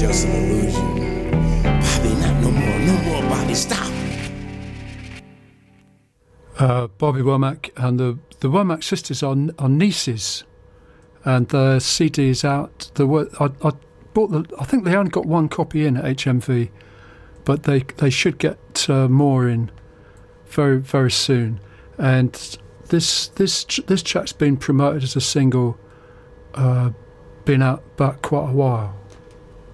just an illusion. Bobby, not no more, Bobby, stop. Bobby Womack and the Womack sisters are nieces, and the CD is out. I bought I think they only got one copy in at HMV, but they should get more in very, very soon. And this track's been promoted as a single, been out back quite a while.